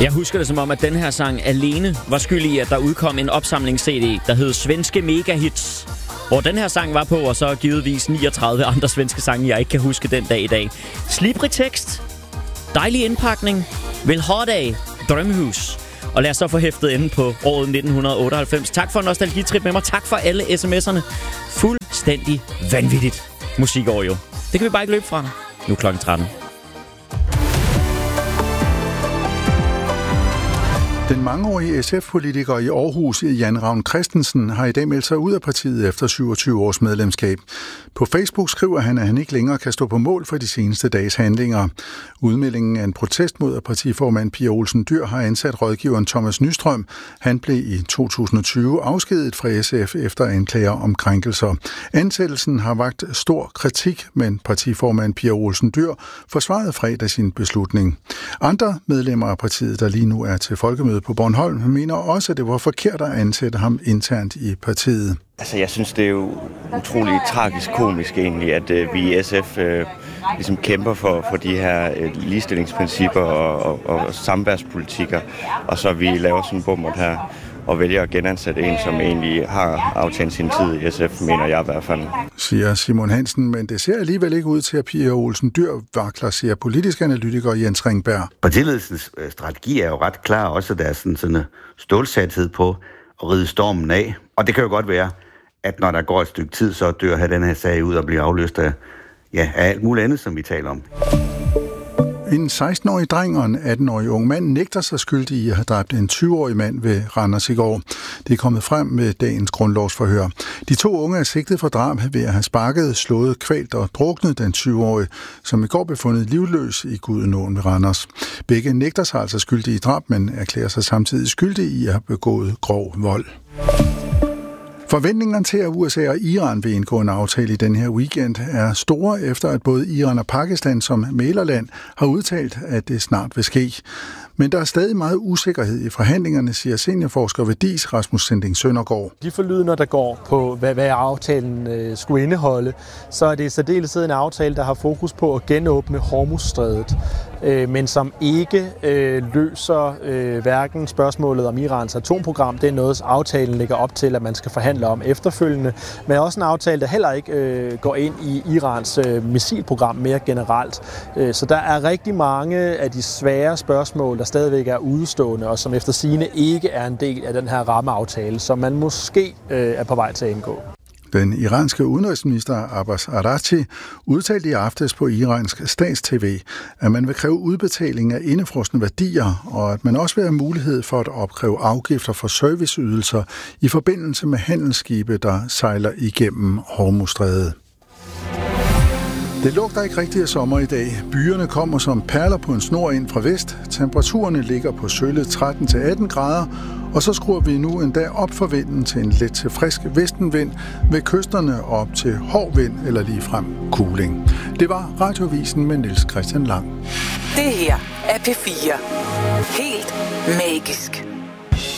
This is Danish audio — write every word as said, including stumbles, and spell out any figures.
Jeg husker det som om, at den her sang alene var skyld i, at der udkom en opsamlings-C D, der hed Svenske Megahits, hvor den her sang var på, og så givetvis niogtredive andre svenske sange, jeg ikke kan huske den dag i dag. Slibrig tekst, dejlig indpakning, vil ha dig, drømmehus. Og lad os så få hæftet enden på året nitten otteoghalvfems. Tak for en nostalgitrip med mig. Tak for alle sms'erne. Fuldstændig vanvittigt musikår jo. Det kan vi bare ikke løbe fra. Nu klokken tretten. Den mangeårige S F-politiker i Aarhus, Jan Ravn Christensen, har i dag meldt sig ud af partiet efter syvogtyve års medlemskab. På Facebook skriver han, at han ikke længere kan stå på mål for de seneste dages handlinger. Udmeldingen er en protest mod, at partiformand Pia Olsen Dyhr har ansat rådgiveren Thomas Nystrøm. Han blev i to tusind og tyve afskediget fra S F efter anklager om krænkelser. Ansættelsen har vakt stor kritik, men partiformand Pia Olsen Dyhr forsvarede fredag sin beslutning. Andre medlemmer af partiet, der lige nu er til folkemøde på Bornholm, mener også, at det var forkert at ansætte ham internt i partiet. Altså, jeg synes, det er jo utroligt tragisk komisk egentlig, at øh, vi i S F øh, ligesom kæmper for, for de her øh, ligestillingsprincipper og, og, og samværspolitikker, og så vi laver sådan en bommert her og vælger at genansætte en, som egentlig har aftjent sin tid i S F, mener jeg i hvert fald. Siger Simon Hansen, men det ser alligevel ikke ud til, at Pia Olsen Dyhr vakler, siger politisk analytiker Jens Ringberg. Partiledelsens strategi er jo ret klar, også der er sådan, sådan en stålsathed på at ride stormen af. Og det kan jo godt være, at når der går et stykke tid, så dør her den her sag ud og bliver afløst af, ja, af alt muligt andet, som vi taler om. En seksten-årig dreng og en atten-årig ung mand nægter sig skyldig i at have dræbt en tyve-årig mand ved Randers i går. Det er kommet frem med dagens grundlovsforhør. De to unge er sigtet for drab ved at have sparket, slået, kvalt og druknet den tyve-årige, som i går blev fundet livløs i Gudenåen ved Randers. Begge nægter sig altså skyldige i drab, men erklærer sig samtidig skyldige i at have begået grov vold. Forventningerne til, at U S A og Iran vil indgå en aftale i den her weekend, er store, efter at både Iran og Pakistan som mæglerland har udtalt, at det snart vil ske. Men der er stadig meget usikkerhed i forhandlingerne, siger seniorforsker ved D I S Rasmus Sinding Søndergaard. De forlydender, der går på, hvad, hvad aftalen øh, skulle indeholde, så er det i særdeleshed en aftale, der har fokus på at genåbne Hormuzstrædet, øh, men som ikke øh, løser øh, hverken spørgsmålet om Irans atomprogram. Det er noget, aftalen lægger op til, at man skal forhandle om efterfølgende, men også en aftale, der heller ikke øh, går ind i Irans øh, missilprogram mere generelt. Øh, så der er rigtig mange af de svære spørgsmål, der stadigvæk er udstående, og som efter sigende ikke er en del af den her rammeaftale, som man måske øh, er på vej til at indgå. Den iranske udenrigsminister Abbas Araghchi udtalte i aftes på iransk stats-T V, at man vil kræve udbetaling af indefrosne værdier, og at man også vil have mulighed for at opkræve afgifter for serviceydelser i forbindelse med handelsskibe, der sejler igennem Hormuzstrædet. Det lugter ikke rigtig af sommer i dag. Byerne kommer som perler på en snor ind fra vest. Temperaturerne ligger på sølle tretten til atten grader, og så skruer vi nu endda op for vinden til en let til frisk vestenvind, med kysterne op til hård vind eller ligefrem kuling. Det var Radiovisen med Niels Christian Lang. Det her er P fire. Helt magisk.